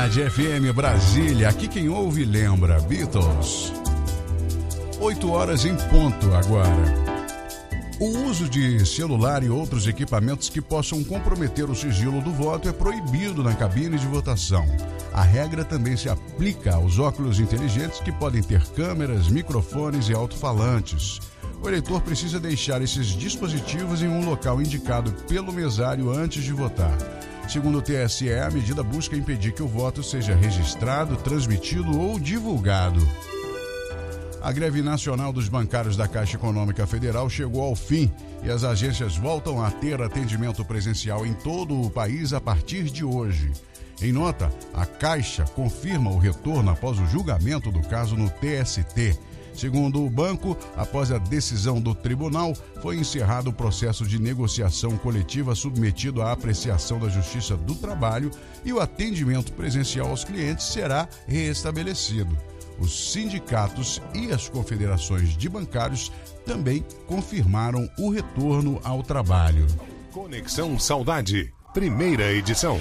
Saudade FM Brasília, aqui quem ouve lembra, Beatles. 8 horas em ponto agora. O uso de celular e outros equipamentos que possam comprometer o sigilo do voto é proibido na cabine de votação. A regra também se aplica aos óculos inteligentes que podem ter câmeras, microfones e alto-falantes. O eleitor precisa deixar esses dispositivos em um local indicado pelo mesário antes de votar. Segundo o TSE, a medida busca impedir que o voto seja registrado, transmitido ou divulgado. A greve nacional dos bancários da Caixa Econômica Federal chegou ao fim e as agências voltam a ter atendimento presencial em todo o país a partir de hoje. Em nota, a Caixa confirma o retorno após o julgamento do caso no TST. Segundo o banco, após a decisão do tribunal, foi encerrado o processo de negociação coletiva submetido à apreciação da Justiça do Trabalho e o atendimento presencial aos clientes será reestabelecido. Os sindicatos e as confederações de bancários também confirmaram o retorno ao trabalho. Conexão Saudade, primeira edição.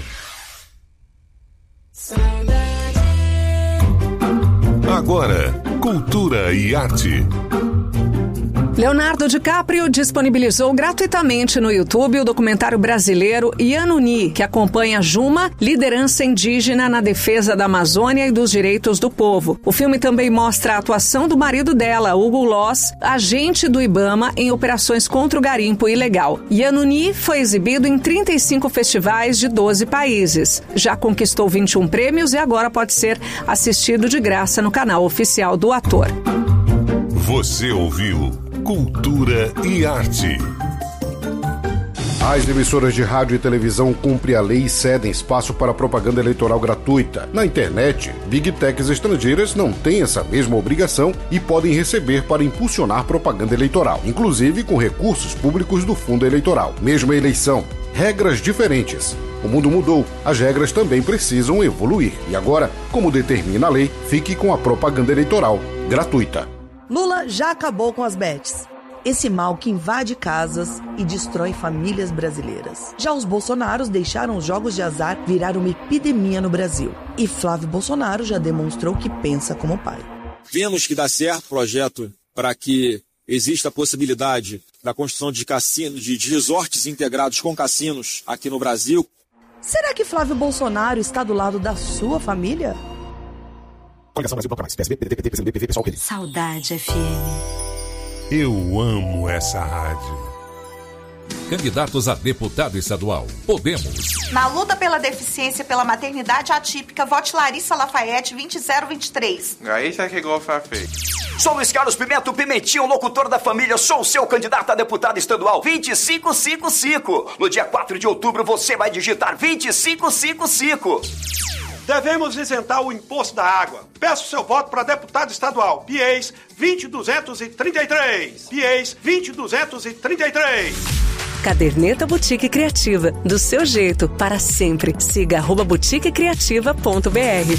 Agora, cultura e arte. Leonardo DiCaprio disponibilizou gratuitamente no YouTube o documentário brasileiro Yanuni, que acompanha Juma, liderança indígena na defesa da Amazônia e dos direitos do povo. O filme também mostra a atuação do marido dela, Hugo Loss, agente do Ibama em operações contra o garimpo ilegal. Yanuni foi exibido em 35 festivais de 12 países. Já conquistou 21 prêmios e agora pode ser assistido de graça no canal oficial do ator. Você ouviu Cultura e Arte. As emissoras de rádio e televisão cumprem a lei e cedem espaço para propaganda eleitoral gratuita. Na internet, Big Techs estrangeiras não têm essa mesma obrigação e podem receber para impulsionar propaganda eleitoral, inclusive com recursos públicos do fundo eleitoral. Mesma eleição, regras diferentes. O mundo mudou, as regras também precisam evoluir. E agora, como determina a lei, fique com a propaganda eleitoral gratuita. Lula já acabou com as bets. Esse mal que invade casas e destrói famílias brasileiras. Já os Bolsonaros deixaram os jogos de azar virar uma epidemia no Brasil. E Flávio Bolsonaro já demonstrou que pensa como pai. Vemos que dá certo o projeto para que exista a possibilidade da construção de cassinos, de resorts integrados com cassinos aqui no Brasil. Será que Flávio Bolsonaro está do lado da sua família? Coligação Brasil Bloco Mais, PSB, PDT, PCdoB, PV, Pessoal Rede. Saudade FM. Eu amo essa rádio. Candidatos a deputado estadual. Podemos. Na luta pela deficiência e pela maternidade atípica, vote Larissa Lafayette 20023. Aí já chegou a feio. Sou Luiz Carlos Pimenta, o Pimentinho, locutor da família. Sou o seu candidato a deputado estadual 2555. No dia 4 de outubro você vai digitar 2555. Devemos isentar o imposto da água. Peço seu voto para deputado estadual. PIEs 20233. PIEs 20233. Caderneta Boutique Criativa. Do seu jeito, para sempre. Siga @boutiquecriativa.br.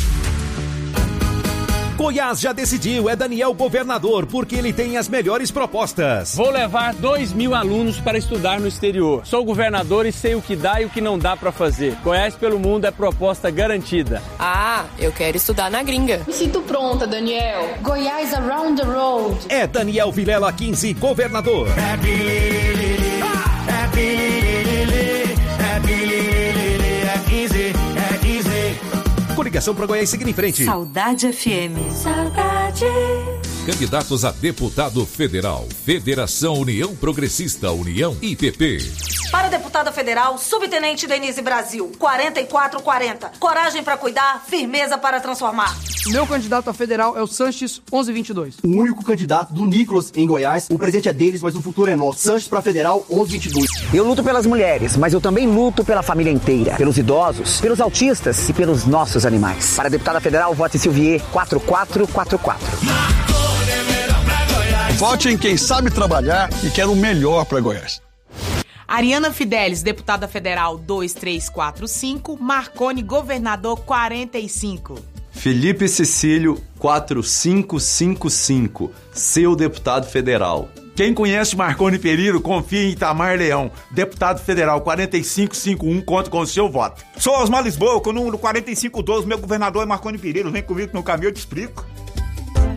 Goiás já decidiu, é Daniel governador, porque ele tem as melhores propostas. Vou levar 2.000 alunos para estudar no exterior. Sou governador e sei o que dá e o que não dá para fazer. Goiás pelo mundo é proposta garantida. Ah, eu quero estudar na gringa. Me sinto pronta, Daniel. Goiás around the road. É Daniel Vilela 15, governador. Coligação para Goiás seguir em frente. Saudade FM. Saudade. Candidatos a deputado federal. Federação União Progressista, União IPP. Para deputada federal, subtenente Denise Brasil, 4440. Coragem para cuidar, firmeza para transformar. Meu candidato a federal é o Sanches 1122. O único candidato do Nicolas em Goiás. O presente é deles, mas o futuro é nosso. Sanches para federal 1122. Eu luto pelas mulheres, mas eu também luto pela família inteira. Pelos idosos, pelos autistas e pelos nossos animais. Para deputada federal, vote Silvier 4444. Vote em quem sabe trabalhar e quer o melhor para Goiás. Ariana Fidelis, deputada federal 2345, Marconi, governador 45. Felipe Cecílio 4555, seu deputado federal. Quem conhece Marconi Perillo, confia em Itamar Leão, deputado federal 4551, conta com o seu voto. Sou Osmar Lisboa, com o número 4512, meu governador é Marconi Perillo, vem comigo no caminho, eu te explico.